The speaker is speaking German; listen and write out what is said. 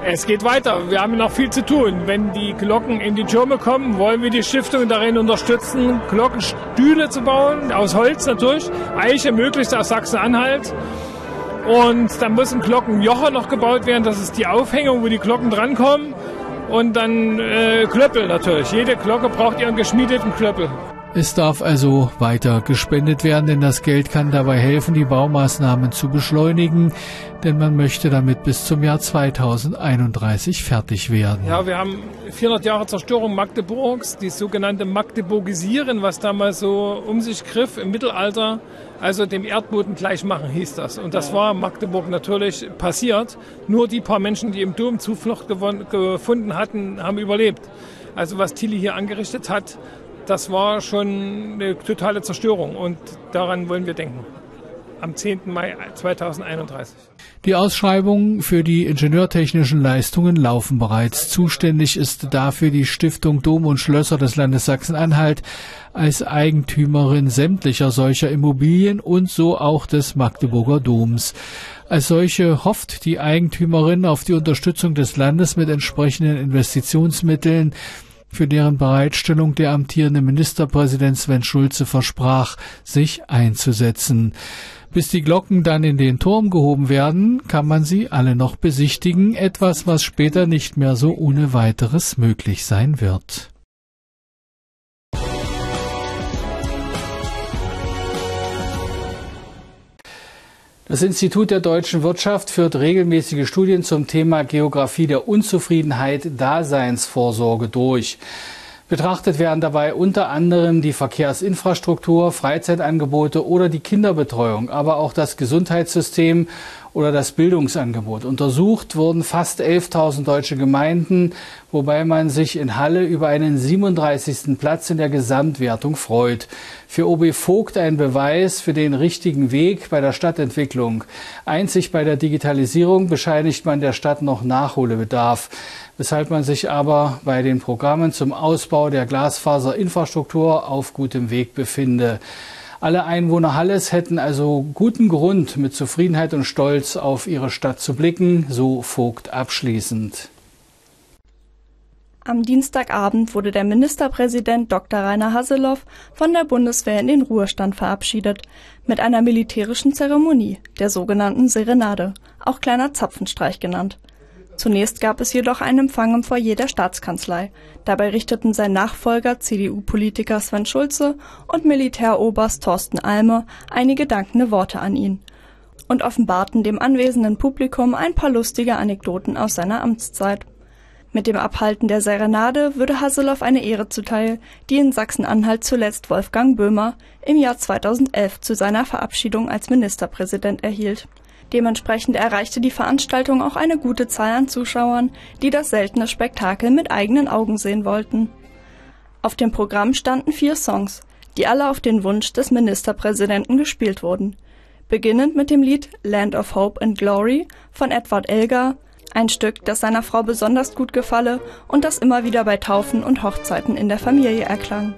Es geht weiter. Wir haben noch viel zu tun. Wenn die Glocken in die Türme kommen, wollen wir die Stiftung darin unterstützen, Glockenstühle zu bauen, aus Holz natürlich, Eiche, möglichst aus Sachsen-Anhalt. Und dann muss ein Glockenjocher noch gebaut werden, das ist die Aufhängung, wo die Glocken drankommen. Und dann Klöppel natürlich. Jede Glocke braucht ihren geschmiedeten Klöppel. Es darf also weiter gespendet werden, denn das Geld kann dabei helfen, die Baumaßnahmen zu beschleunigen, denn man möchte damit bis zum Jahr 2031 fertig werden. Ja, wir haben 400 Jahre Zerstörung Magdeburgs, die sogenannte Magdeburgisieren, was damals so um sich griff im Mittelalter, also dem Erdboden gleich machen hieß das. Und das war Magdeburg natürlich passiert. Nur die paar Menschen, die im Dom Zuflucht gefunden hatten, haben überlebt. Also was Tilly hier angerichtet hat, das war schon eine totale Zerstörung und daran wollen wir denken. Am 10. Mai 2031. Die Ausschreibungen für die ingenieurtechnischen Leistungen laufen bereits. Zuständig ist dafür die Stiftung Dom und Schlösser des Landes Sachsen-Anhalt als Eigentümerin sämtlicher solcher Immobilien und so auch des Magdeburger Doms. Als solche hofft die Eigentümerin auf die Unterstützung des Landes mit entsprechenden Investitionsmitteln, für deren Bereitstellung der amtierende Ministerpräsident Sven Schulze versprach, sich einzusetzen. Bis die Glocken dann in den Turm gehoben werden, kann man sie alle noch besichtigen, etwas, was später nicht mehr so ohne weiteres möglich sein wird. Das Institut der deutschen Wirtschaft führt regelmäßige Studien zum Thema Geografie der Unzufriedenheit, Daseinsvorsorge durch. Betrachtet werden dabei unter anderem die Verkehrsinfrastruktur, Freizeitangebote oder die Kinderbetreuung, aber auch das Gesundheitssystem oder das Bildungsangebot. Untersucht wurden fast 11.000 deutsche Gemeinden, wobei man sich in Halle über einen 37. Platz in der Gesamtwertung freut. Für OB Vogt ein Beweis für den richtigen Weg bei der Stadtentwicklung. Einzig bei der Digitalisierung bescheinigt man der Stadt noch Nachholbedarf, weshalb man sich aber bei den Programmen zum Ausbau der Glasfaserinfrastruktur auf gutem Weg befinde. Alle Einwohner Halles hätten also guten Grund, mit Zufriedenheit und Stolz auf ihre Stadt zu blicken, so Vogt abschließend. Am Dienstagabend wurde der Ministerpräsident Dr. Rainer Haseloff von der Bundeswehr in den Ruhestand verabschiedet, mit einer militärischen Zeremonie, der sogenannten Serenade, auch kleiner Zapfenstreich genannt. Zunächst gab es jedoch einen Empfang im Foyer der Staatskanzlei. Dabei richteten sein Nachfolger, CDU-Politiker Sven Schulze und Militäroberst Thorsten Alme einige dankende Worte an ihn und offenbarten dem anwesenden Publikum ein paar lustige Anekdoten aus seiner Amtszeit. Mit dem Abhalten der Serenade würde Haseloff eine Ehre zuteil, die in Sachsen-Anhalt zuletzt Wolfgang Böhmer im Jahr 2011 zu seiner Verabschiedung als Ministerpräsident erhielt. Dementsprechend erreichte die Veranstaltung auch eine gute Zahl an Zuschauern, die das seltene Spektakel mit eigenen Augen sehen wollten. Auf dem Programm standen 4 Songs, die alle auf den Wunsch des Ministerpräsidenten gespielt wurden. Beginnend mit dem Lied Land of Hope and Glory von Edward Elgar, ein Stück, das seiner Frau besonders gut gefalle und das immer wieder bei Taufen und Hochzeiten in der Familie erklang.